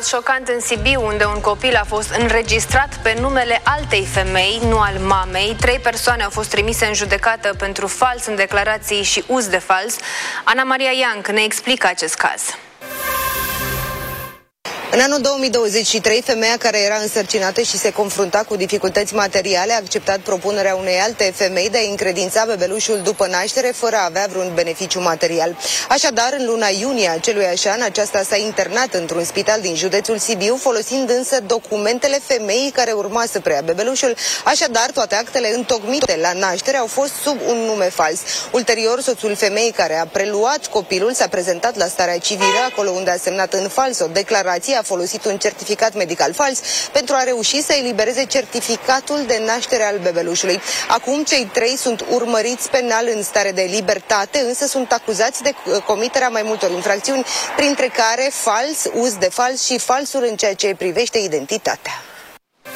caz șocant în Sibiu, unde un copil a fost înregistrat pe numele altei femei, nu al mamei. 3 persoane au fost trimise în judecată pentru fals în declarații și uz de fals. Ana Maria Ianc ne explică acest caz. În anul 2023, femeia care era însărcinată și se confrunta cu dificultăți materiale a acceptat propunerea unei alte femei de a încredința bebelușul după naștere fără a avea vreun beneficiu material. Așadar, în luna iunie aceluiași an, aceasta s-a internat într-un spital din județul Sibiu, folosind însă documentele femeii care urma să preia bebelușul. Așadar, toate actele întocmite la naștere au fost sub un nume fals. Ulterior, soțul femeii care a preluat copilul s-a prezentat la starea civilă, acolo unde a semnat în fals o declarație, a folosit un certificat medical fals pentru a reuși să elibereze certificatul de naștere al bebelușului. Acum cei 3 sunt urmăriți penal în stare de libertate, însă sunt acuzați de comiterea mai multor infracțiuni, printre care fals, uz de fals și falsuri în ceea ce privește identitatea.